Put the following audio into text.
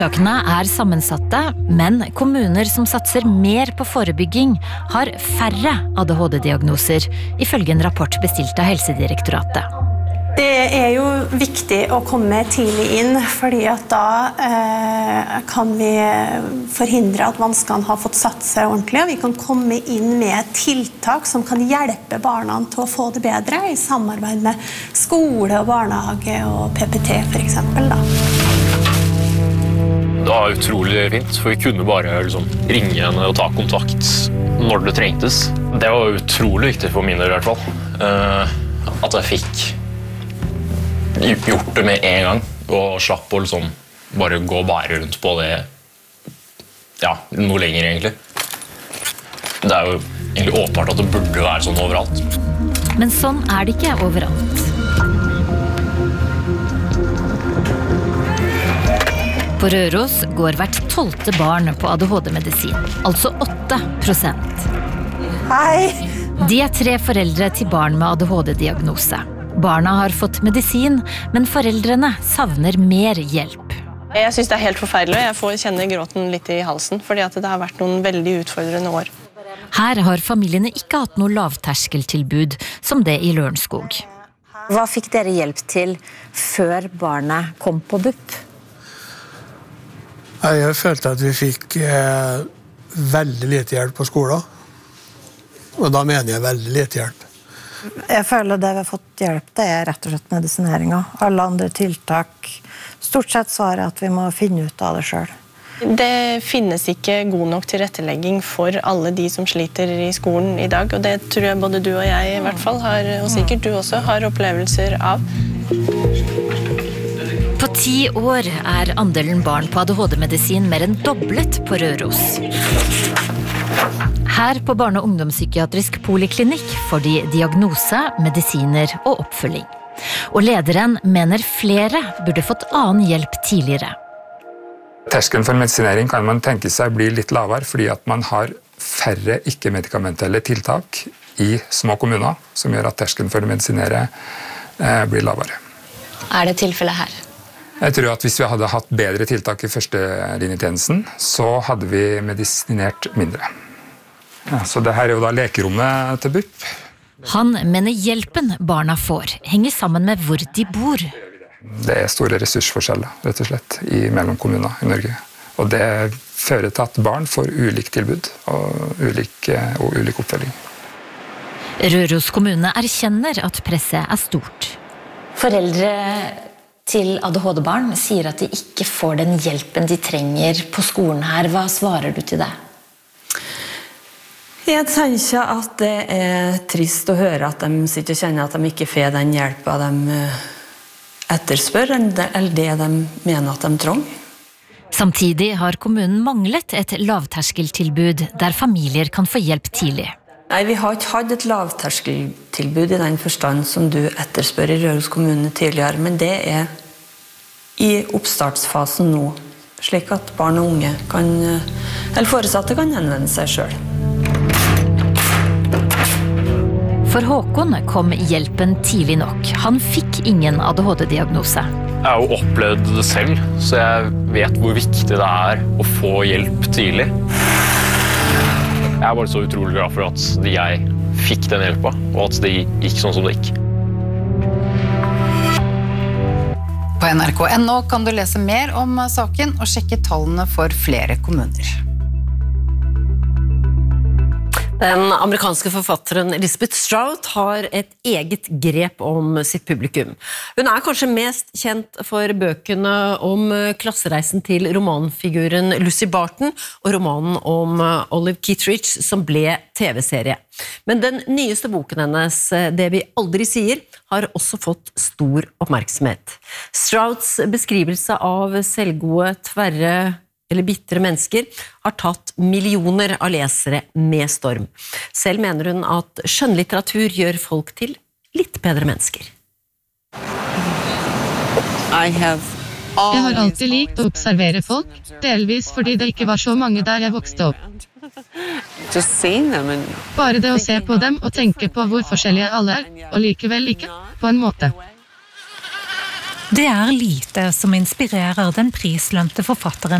Tiltakene sammensatte, men kommuner som satser mer på forebygging har færre ADHD-diagnoser, ifølge en rapport bestilt av Helsedirektoratet. Det jo viktig å komme tidlig inn, fordi at da kan vi forhindre at vanskene har fått satt seg ordentlig, og vi kan komme inn med tiltak som kan hjelpe barna til å få det bedre, i samarbeid med skole og barnehage og PPT for eksempel. Det var utrolig fint, for vi kunne bare ringe henne og ta kontakt når det trengtes. Det var utrolig viktig for min del i hvert fall, at jeg fikk gjort det med en gang, og slapp å bare gå og bære rundt på det noe lenger egentlig. Det jo egentlig åpenbart at det burde være sånn overalt. Men sånn det ikke overalt. På Røros går hvert 12. barn på ADHD-medisin, altså 8%. Hei! De 3 foreldre til barn med ADHD-diagnose. Barna har fått medisin, men foreldrene savner mer hjelp. Jeg synes det helt forferdelig, og jeg kjenner gråten litt i halsen, fordi at det har vært noen veldig utfordrende år. Her har familiene ikke hatt noe lavterskeltilbud som det i Lørenskog. Hva fikk dere hjelp til før barnet kom på BUP? Jeg følte at vi fikk veldig lite hjelp på skolen. Og da mener jeg veldig lite hjelp. Jeg føler det vi har fått hjelp, det rett og slett medisineringen. Alle andre tiltak, stort sett svaret at vi må finne ut av det selv. Det finnes ikke god nok tilrettelegging for alle de som sliter i skolen i dag, og det tror jeg både du og jeg i hvert fall har, og sikkert du også, har opplevelser av. På 10 år andelen barn på ADHD-medisin mer enn doblet på Røros. Her på Barne- og ungdomspsykiatrisk poliklinikk får de diagnose, medisiner og oppfølging. Og lederen mener flere burde fått annen hjelp tidligere. Terskelen for medisinering kan man tenke seg blir litt lavere, fordi at man har færre ikke-medikamentelle tiltak i små kommuner, som gjør at terskelen for å medisinere blir lavere. Det tilfellet her? Jeg tror at hvis vi hadde hatt bedre tiltak i førstelinjetjenesten, så hadde vi medisinert mindre. Så det her jo da lekerommet til BUP. Han mener hjelpen barna får henger sammen med hvor de bor. Det store ressursforskjeller, rett og slett, mellom kommuner i Norge. Og det fører til at barn får ulik tilbud og ulik oppfølging. Røros kommune erkjenner at presset stort. Foreldre til ADHD-barn sier at de ikke får den hjelpen de trenger på skolen her. Hva svarer du til det? Jeg tenker at det trist å høre at de sitter og kjenner at de ikke får den hjelpen de etterspør, eller det de mener at de trenger. Samtidig har kommunen manglet et lavterskeltilbud der familier kan få hjelp tidlig. Nei, vi har ikke hatt et lavterskeltilbud i den forstand som du etterspør i Røros kommune tidligere, men det i oppstartsfasen nå, slik at barn og unge eller foresatte kan henvende seg selv. For Håkon kom hjelpen tidlig nok. Han fikk ingen ADHD-diagnose. Jeg har jo opplevd det selv, så jeg vet hvor viktig det å få hjelp tidlig. Jeg bare så utrolig glad for at jeg fikk den hjelpa, og at det gikk sånn som det gikk. På NRK.no kan du lese mer om saken og sjekke tallene for flere kommuner. Den amerikanske forfatteren Elizabeth Strout har et eget grep om sitt publikum. Hun kanskje mest kjent for bøkene om klassereisen til romanfiguren Lucy Barton og romanen om Olive Kitteridge som ble TV-serie. Men den nyeste boken hennes, Det vi aldri sier, har også fått stor oppmerksomhet. Strouts beskrivelse av selvgode, tverre eller bittre mennesker har tatt millioner av lesere med storm. Selv mener hun at skjønnlitteratur gjør folk til litt bedre mennesker. Jeg har alltid likt å observere folk, delvis fordi det ikke var så mange der jeg vokste opp. Bare det å se på dem og tenke på hvor forskjellige alle og likevel ikke, på en måte. Det er lite som inspirerer den prislønte forfatteren